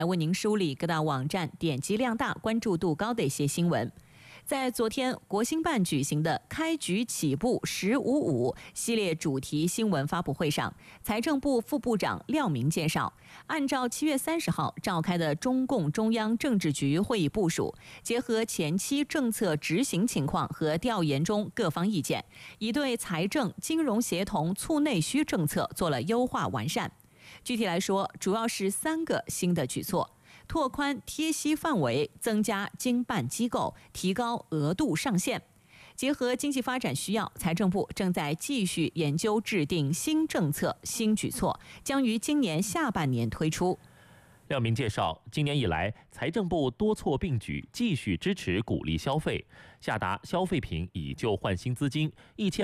来为您梳理各大网站点击量大、关注度高的一些新闻。在昨天国新办举行的开局起步1055系列主题新闻发布会上，财政部副部长廖明介绍，按照7月30号召开的中共中央政治局会议部署，结合前期政策执行情况和调研中各方意见，已对财政金融协同促内需政策做了优化完善。具体来说，主要是3个新的举措：拓宽贴息范围，增加经办机构，提高额度上限。结合经济发展需要，财政部正在继续研究制定新政策、新举措，将于今年下半年推出。 廖明介绍，今年以来，财政部多措并举，继续支持鼓励消费，下达消费品以旧换新资金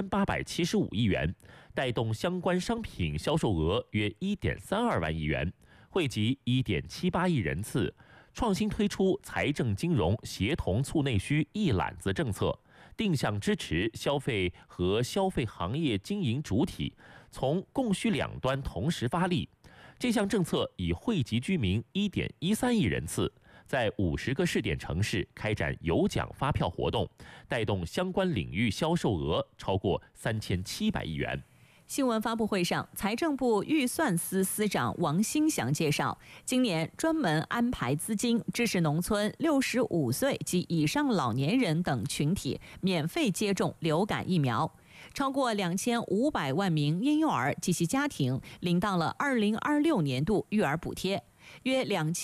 1875亿元，带动相关商品销售额约1.32万亿元，惠及1.78亿人次。创新推出财政金融协同促内需一揽子政策，定向支持消费和消费行业经营主体从供需两端同时发力。这项政策已惠及居民1.13亿人次，在50个试点城市开展有奖发票活动，带动相关领域销售额超过3700亿元。 新闻发布会上，财政部预算司司长王兴祥介绍，今年专门安排资金支持农村65岁及以上老年人等群体免费接种流感疫苗。超过2500万名婴幼儿及其家庭领到了2026年度育儿补贴，约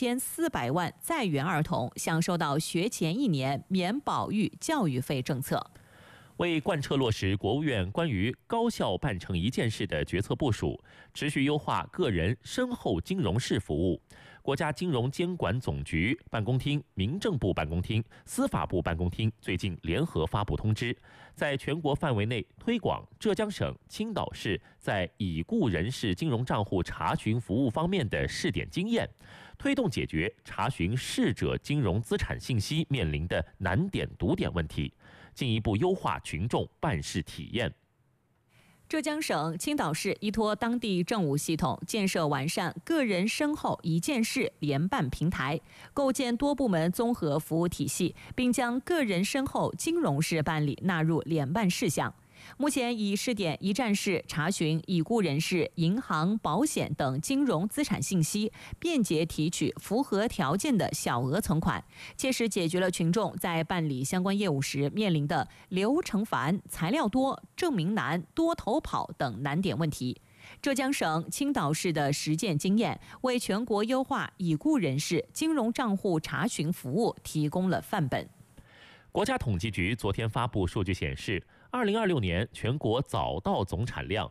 2400万在园儿童享受到学前1年免保育教育费政策。 为贯彻落实国务院关于高效办成一件事的决策部署，持续优化个人身后金融事服务，国家金融监管总局办公厅、民政部办公厅、司法部办公厅最近联合发布通知，在全国范围内推广浙江省、青岛市在已故人士金融账户查询服务方面的试点经验，推动解决查询逝者金融资产信息面临的难点堵点问题，进一步优化群众办事体验。 浙江省青岛市依托当地政务系统，建设完善个人身后一件事联办平台，构建多部门综合服务体系，并将个人身后金融事办理纳入联办事项。目前已试点一站式查询已故人士银行、保险等金融资产信息，便捷提取符合条件的小额存款，切实解决了群众在办理相关业务时面临的流程繁、材料多、证明难、多头跑等难点问题。浙江省青岛市的实践经验，为全国优化已故人士金融账户查询服务提供了范本。 国家统计局昨天发布数据显示，2026年全国早稻总产量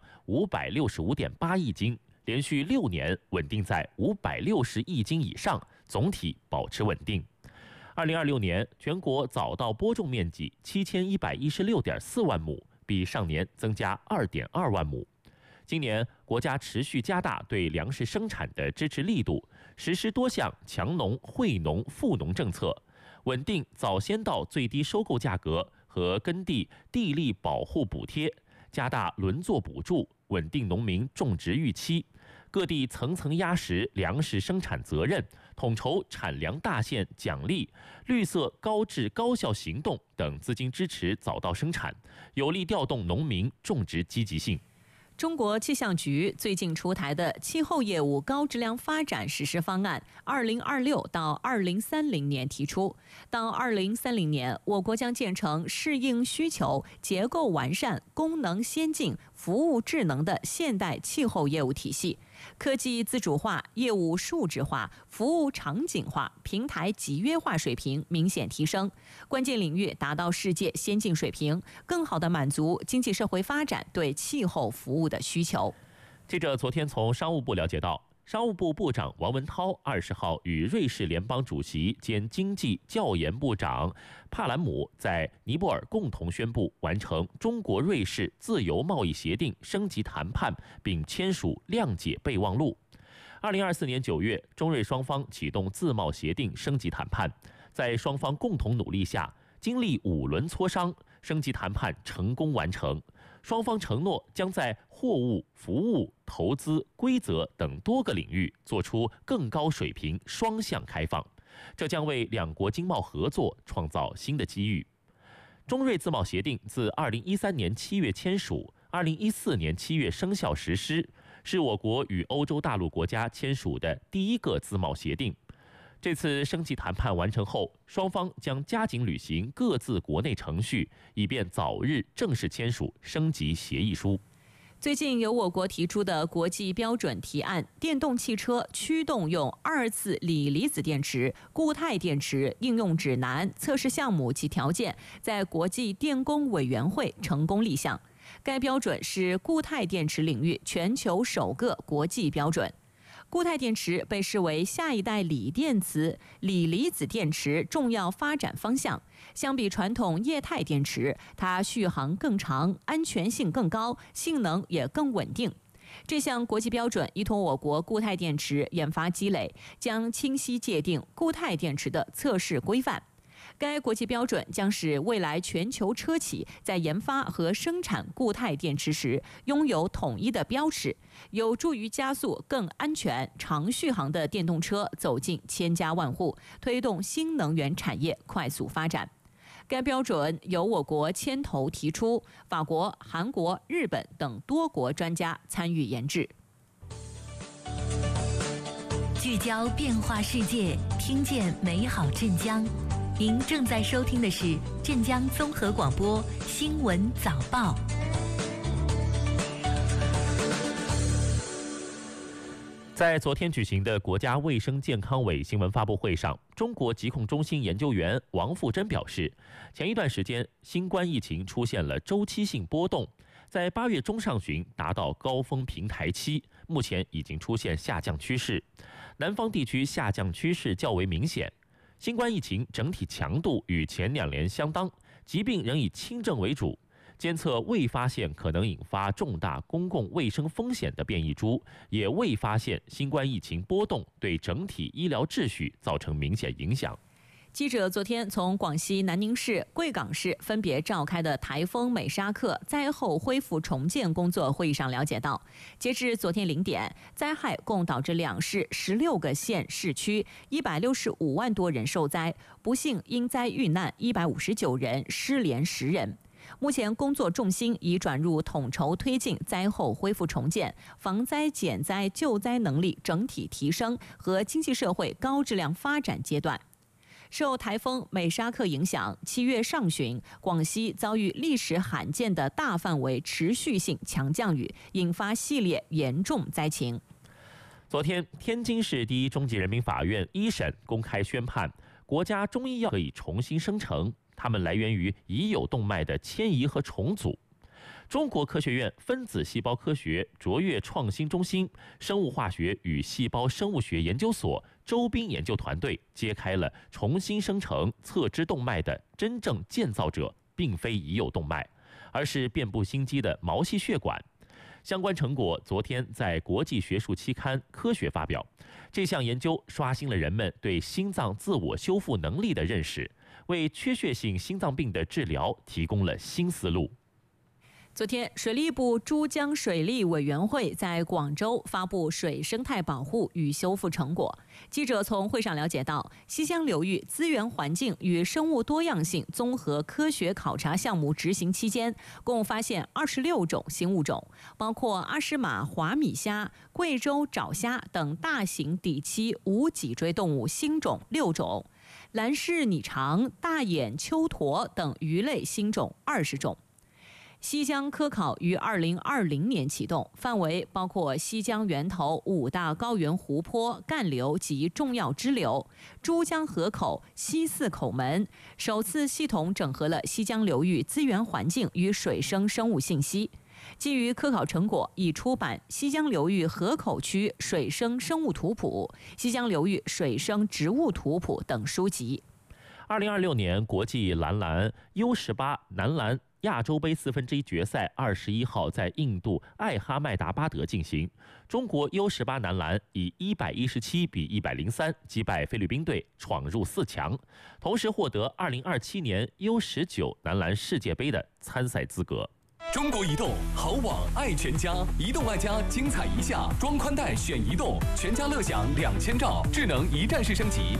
565.8亿斤，连续6年稳定在560亿斤以上，总体保持稳定。2026年全国早稻播种面积7116.4万亩，比上年增加2.2万亩。今年国家持续加大对粮食生产的支持力度，实施多项强农、惠农、富农政策，稳定早先稻最低收购价格和耕地地力保护补贴，加大轮作补助，稳定农民种植预期。各地层层压实粮食生产责任，统筹产粮大县奖励、绿色高质高效行动等资金支持早稻生产，有力调动农民种植积极性。 中国气象局最近出台的气候业务高质量发展实施方案2026到2030年提出，到2030年，我国将建成适应需求、结构完善、功能先进、服务智能的现代气候业务体系，科技自主化、业务数字化、服务场景化、平台集约化水平明显提升，关键领域达到世界先进水平，更好地满足经济社会发展对气候服务的需求。 记者昨天从商务部了解到，商务部部长王文涛20号与瑞士联邦主席兼经济教研部长帕兰姆在尼泊尔共同宣布完成中国瑞士自由贸易协定升级谈判，并签署谅解备忘录。2024年9月，中瑞双方启动自贸协定升级谈判，在双方共同努力下，经历5轮磋商，升级谈判成功完成。 双方承诺将在货物、服务、投资、规则等多个领域做出更高水平双向开放，这将为两国经贸合作创造新的机遇。中瑞自贸协定自2013年7月签署，2014年7月生效实施，是我国与欧洲大陆国家签署的第一个自贸协定。这次升级谈判完成后，双方将加紧履行各自国内程序，以便早日正式签署升级协议书。 最近由我国提出的国际标准提案，电动汽车驱动用2次锂离子电池、固态电池应用指南、测试项目及条件，在国际电工委员会成功立项。该标准是固态电池领域全球首个国际标准。固态电池被视为下一代锂电池、锂离子电池重要发展方向。相比传统液态电池，它续航更长，安全性更高，性能也更稳定。这项国际标准依托我国固态电池研发积累，将清晰界定固态电池的测试规范。该国际标准将使未来全球车企在研发和生产固态电池时拥有统一的标尺，有助于加速更安全、长续航的电动车走进千家万户，推动新能源产业快速发展。该标准由我国牵头提出，法国、韩国、日本等多国专家参与研制。 聚焦变化世界，听见美好镇江。您正在收听的是镇江综合广播新闻早报。 在昨天举行的国家卫生健康委新闻发布会上，中国疾控中心研究员王富珍表示，前一段时间新冠疫情出现了周期性波动，在8月中上旬达到高峰平台期，目前已经出现下降趋势，南方地区下降趋势较为明显。新冠疫情整体强度与前2年相当，疾病仍以轻症为主，监测未发现可能引发重大公共卫生风险的变异株，也未发现新冠疫情波动对整体医疗秩序造成明显影响。 记者昨天从广西南宁市、贵港市分别召开的台风美沙克灾后恢复重建工作会议上了解到，截至昨天0点，灾害共导致2市16个县市区165万多人受灾，不幸因灾遇难159人，失联10人。目前工作重心已转入统筹推进灾后恢复重建、防灾减灾救灾能力整体提升和经济社会高质量发展阶段。受台风美沙克影响，7月上旬，广西遭遇历史罕见的大范围持续性强降雨，引发系列严重灾情。 昨天，天津市第一中级人民法院1审公开宣判，国家中医药可以重新生成，它们来源于已有动脉的迁移和重组。中国科学院分子细胞科学卓越创新中心生物化学与细胞生物学研究所周斌研究团队揭开了重新生成侧支动脉的真正建造者并非已有动脉，而是遍布心肌的毛细血管。相关成果昨天在国际学术期刊《科学》发表。这项研究刷新了人们对心脏自我修复能力的认识，为缺血性心脏病的治疗提供了新思路。 昨天，水利部珠江水利委员会在广州发布水生态保护与修复成果。记者从会上了解到，西江流域资源环境与生物多样性综合科学考察项目执行期间，共发现26种新物种，包括阿诗玛华米虾、贵州爪虾等大型底栖无脊椎动物新种6种，蓝氏拟长、大眼丘鸵等鱼类新种20种。西江科考于2020年启动，范围包括西江源头5大高原湖泊、干流及重要支流、珠江河口、西4口门，首次系统整合了西江流域资源环境与水生生物信息。基于科考成果，已出版《西江流域河口区水生生物图谱》《西江流域水生植物图谱》等书籍。 2026年国际男篮 U18 男篮亚洲杯1/4决赛21号在印度艾哈迈达巴德进行，中国 U18 男篮以117比103击败菲律宾队，闯入4强，同时获得2027年 U19 男篮世界杯的参赛资格。 中国移动好网爱全家，移动爱家精彩一下，装宽带选移动，全家乐享2000兆，智能一站式升级，